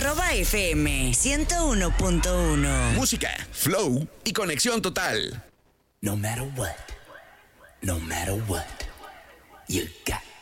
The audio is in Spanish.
@FM 101.1. Música, flow y conexión total. No matter what, you got